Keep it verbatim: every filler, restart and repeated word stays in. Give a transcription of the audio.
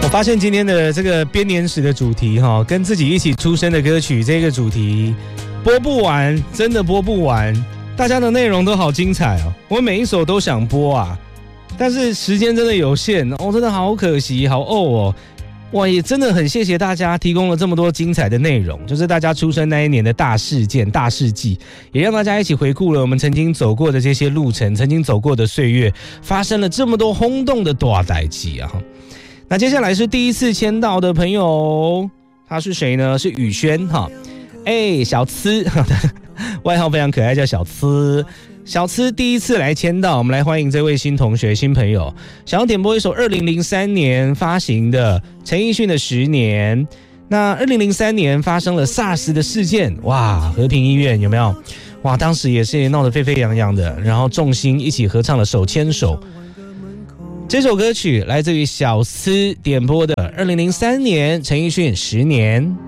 我发现今天的这个编年史的主题哈，跟自己一起出生的歌曲这个主题播不完，真的播不完。大家的内容都好精彩哦，我每一首都想播啊，但是时间真的有限哦，真的好可惜，好怄哦。哇，也真的很谢谢大家提供了这么多精彩的内容，就是大家出生那一年的大事件、大事记，也让大家一起回顾了我们曾经走过的这些路程，曾经走过的岁月，发生了这么多轰动的大代志啊！那接下来是第一次签到的朋友，他是谁呢？是宇轩哈，哎，小吃，外号非常可爱，叫小吃。小吃第一次来签到，我们来欢迎这位新同学、新朋友，想要点播一首二零零三年发行的陈奕迅的《十年》。那二零零三年发生了 SARS 的事件，哇，和平医院有没有？哇，当时也是闹得沸沸扬扬的，然后众星一起合唱了《手牵手》。这首歌曲来自于小吃点播的二零零三年陈奕迅《十年》。